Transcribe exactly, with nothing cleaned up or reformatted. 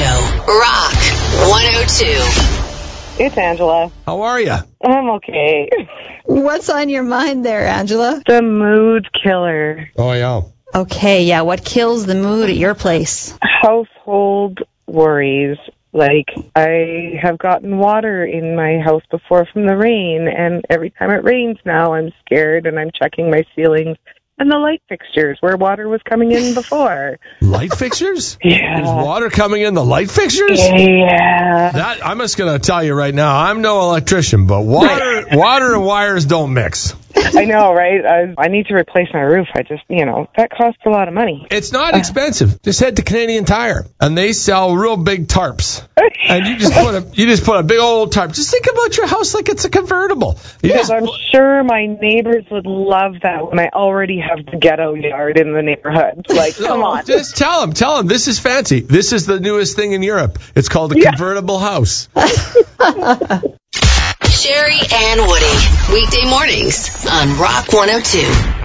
Show. Rock one oh two. It's Angela. How are you? I'm okay. What's on your mind there, Angela? The mood killer. Oh, yeah. Okay, yeah, what kills the mood at your place? Household worries. Like, I have gotten water in my house before from the rain, and every time it rains now, I'm scared, and I'm checking my ceilings and the light fixtures where water was coming in before. Light fixtures? Yeah. There's water coming in the light fixtures? Yeah. That I'm just going to tell you right now, I'm no electrician, but water water and wires don't mix. I know, right? I, I need to replace my roof. I just, you know, that costs a lot of money. It's not expensive. Just head to Canadian Tire, and they sell real big tarps. And you just put a you just put a big old tarp. Just think about your house like it's a convertible. You Yes, just, I'm sure my neighbors would love that when I already have the ghetto yard in the neighborhood. Like, come on. Just tell them, tell them this is fancy. This is the newest thing in Europe. It's called a Yeah. convertible house. Sherry and Woody. Weekday mornings on Rock one oh two.